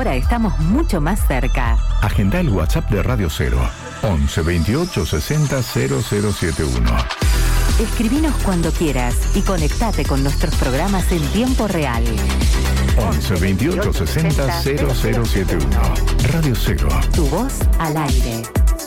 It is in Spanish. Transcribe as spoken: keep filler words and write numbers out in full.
ahora estamos mucho más cerca. Agenda el WhatsApp de Radio Cero, once veintiocho sesenta cero cero setenta y uno. Escribinos cuando quieras y conectate con nuestros programas en tiempo real. once veintiocho sesenta cero cero setenta y uno. Radio Cero. Tu voz al aire.